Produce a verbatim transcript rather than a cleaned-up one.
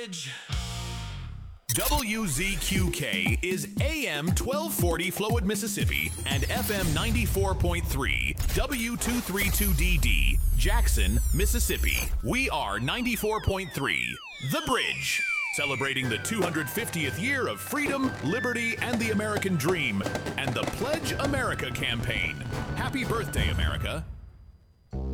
Bridge. W Z Q K is A M twelve forty Flowood, Mississippi, and F M ninety-four point three W two thirty-two D D, Jackson, Mississippi. We are ninety-four point three The Bridge, celebrating the two hundred fiftieth year of freedom, liberty, and the American dream, and the Pledge America campaign. Happy birthday, America.